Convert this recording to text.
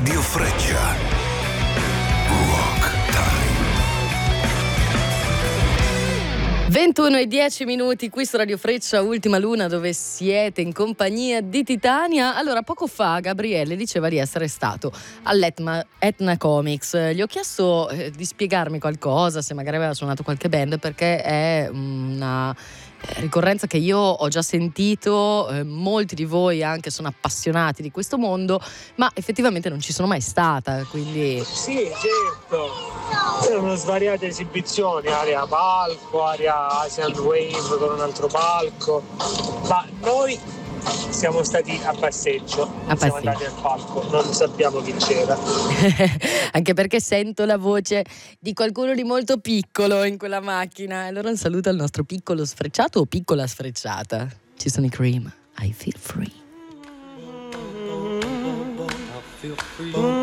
Radio Freccia. Rock Time. 21:10 qui su Radio Freccia, Ultima Luna, dove siete in compagnia di Titania. Allora, poco fa Gabriele diceva di essere stato all'Etna Comics. Gli ho chiesto di spiegarmi qualcosa, se magari aveva suonato qualche band, perché è una ricorrenza che io ho già sentito, molti di voi anche sono appassionati di questo mondo, ma effettivamente non ci sono mai stata, quindi... Sì, certo, c'erano svariate esibizioni, area palco, area Asian Wave con un altro palco, ma noi siamo stati a passeggio, siamo andati al palco, non sappiamo chi c'era. Anche perché sento la voce di qualcuno di molto piccolo in quella macchina. Allora un saluto al nostro piccolo sfrecciato o piccola sfrecciata. Ci sono i Cream, I Feel Free.